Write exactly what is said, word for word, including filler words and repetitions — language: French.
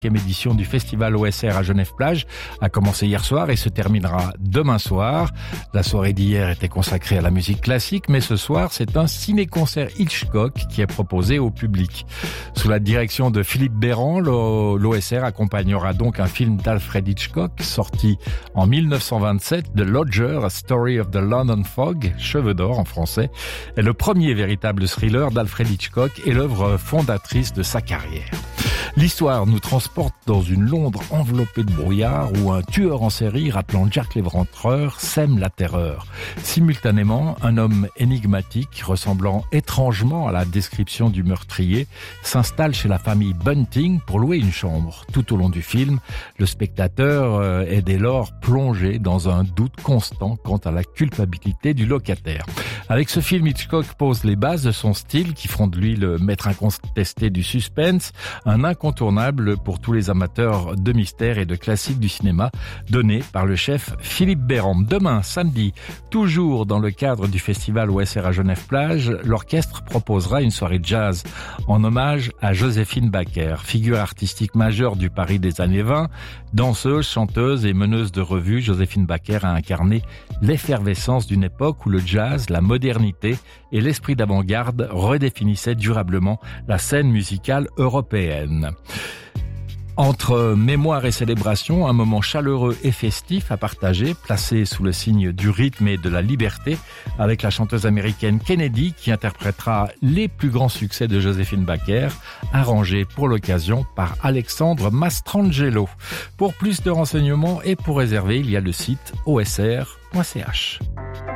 édition du festival O S R à Genève-Plage a commencé hier soir et se terminera demain soir. La soirée d'hier était consacrée à la musique classique, mais ce soir, c'est un ciné-concert Hitchcock qui est proposé au public. Sous la direction de Philippe Béran, l'O S R accompagnera donc un film d'Alfred Hitchcock sorti en mille neuf cent vingt-sept, The Lodger, A Story of the London Fog, Cheveux d'or en français, est le premier véritable thriller d'Alfred Hitchcock et l'œuvre fondatrice de sa carrière. L'histoire nous transporte dans une Londres enveloppée de brouillard où un tueur en série rappelant Jack l'Éventreur sème la terreur. Simultanément, un homme énigmatique ressemblant étrangement à la description du meurtrier s'installe chez la famille Bunting pour louer une chambre. Tout au long du film, le spectateur est dès lors plongé dans un doute constant quant à la culpabilité du locataire. Avec ce film, Hitchcock pose les bases de son style qui font de lui le maître incontesté du suspense, un incontournable pour tous les amateurs de mystère et de classiques du cinéma, donné par le chef Philippe Béran. Demain, samedi, toujours dans le cadre du festival O S R à Genève-Plage, l'orchestre proposera une soirée jazz en hommage à Joséphine Baker, figure artistique majeure du Paris des années vingt. Danseuse, chanteuse et meneuse de revue, Joséphine Baker a incarné l'effervescence d'une époque où le jazz, la modernité et l'esprit d'avant-garde redéfinissaient durablement la scène musicale européenne. Entre mémoire et célébration, un moment chaleureux et festif à partager, placé sous le signe du rythme et de la liberté, avec la chanteuse américaine Kennedy qui interprétera les plus grands succès de Joséphine Baker, arrangés pour l'occasion par Alexandre Mastrangelo. Pour plus de renseignements et pour réserver, il y a le site o s r point c h.